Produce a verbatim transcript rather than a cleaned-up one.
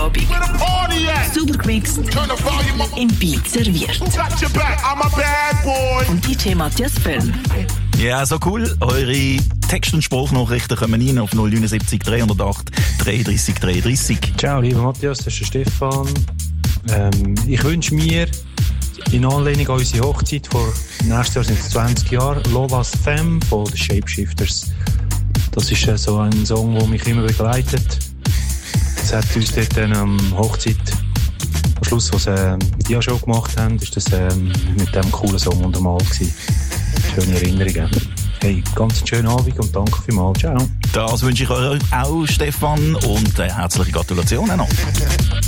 Abend. Super gemixt, im Beat serviert. Und D J Matthias Böhm. Ja, so cool. Eure Text- und Sprachnachrichten kommen rein auf null neun sieben drei null acht dreiunddreißig dreiunddreißig. Ciao, lieber Matthias, das ist der Stefan. Ähm, ich wünsche mir in Anlehnung an unsere Hochzeit vor nächstes Jahr sind es zwanzig Jahre Lola's Femme von den Shapeshifters. Das ist äh, so ein Song, der mich immer begleitet. Das hat uns dort am ähm, Hochzeit, am Schluss, was sie äh, mit der Show gemacht haben, ist das äh, mit dem coolen Song untermalt gewesen. Schöne Erinnerungen. Hey, ganz einen schönen Abend und danke vielmals. Ciao. Das wünsche ich euch auch, Stefan, und äh, herzliche Gratulationen noch.